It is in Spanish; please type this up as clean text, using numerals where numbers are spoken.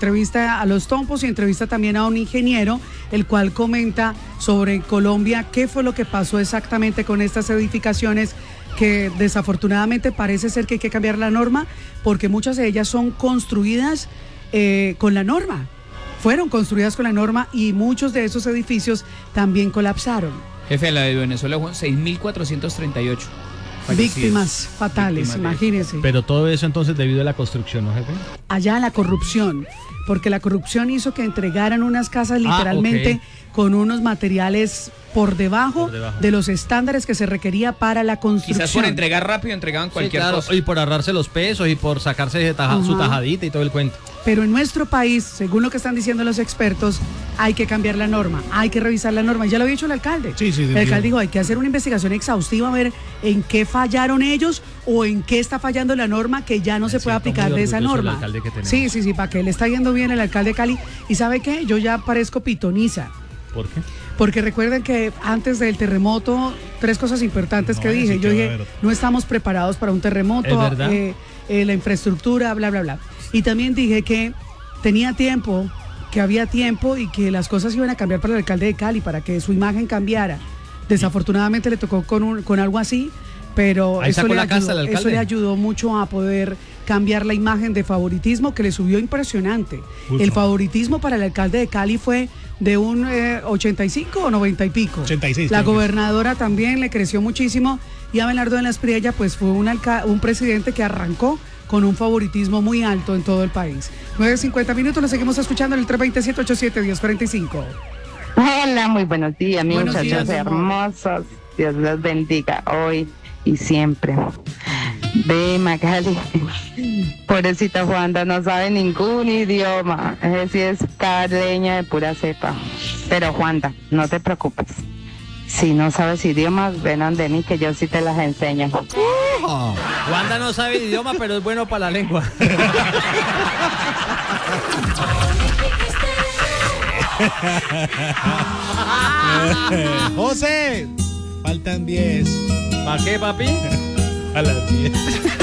entrevista a los Tompos y entrevista también a un ingeniero, el cual comenta sobre Colombia, qué fue lo que pasó exactamente con estas edificaciones que desafortunadamente parece ser que hay que cambiar la norma, porque muchas de ellas son construidas con la norma. Fueron construidas con la norma y muchos de esos edificios también colapsaron. Jefe, la de Venezuela fueron 6.438 víctimas fatales, imagínense. Pero todo eso entonces debido a la construcción, ¿no, jefe? Allá la corrupción, porque la corrupción hizo que entregaran unas casas literalmente con unos materiales por debajo de los estándares que se requería para la construcción. Quizás por entregar rápido entregaban cualquier cosa. Y por ahorrarse los pesos y por sacarse su tajadita y todo el cuento. Pero en nuestro país, según lo que están diciendo los expertos, hay que cambiar la norma, hay que revisar la norma. Ya lo había dicho el alcalde. Sí, el alcalde dijo, hay que hacer una investigación exhaustiva, a ver en qué fallaron ellos o en qué está fallando la norma que ya no se puede aplicar de esa norma. Sí, para que le está yendo bien el alcalde de Cali. ¿Y sabe qué? Yo ya parezco pitoniza. ¿Por qué? Porque recuerden que antes del terremoto, 3 cosas importantes que dije. Yo dije, no estamos preparados para un terremoto, la infraestructura, bla, bla, bla. Y también dije que tenía tiempo, que había tiempo y que las cosas iban a cambiar para el alcalde de Cali, para que su imagen cambiara. Desafortunadamente le tocó con algo así, pero eso le ayudó mucho a poder cambiar la imagen de favoritismo que le subió impresionante. El favoritismo para el alcalde de Cali fue de un 85 o 90 y pico. 86. La gobernadora también le creció muchísimo y Abelardo de la Espriella pues fue un presidente que arrancó con un favoritismo muy alto en todo el país. 9:50 minutos, lo seguimos escuchando en el 320-787-1045. Hola, muy buenos días, mis buenos muchachos días, hermosos. Dios los bendiga hoy y siempre. Ve, Magali, pobrecita Juanda, no sabe ningún idioma. Ese sí es caleña de pura cepa. Pero Juanda, no te preocupes. Si no sabes idiomas, ven donde mí que yo sí te las enseño. Wanda no sabe idioma, pero es bueno para la lengua. José, faltan 10. ¿Para qué, papi? A las 10.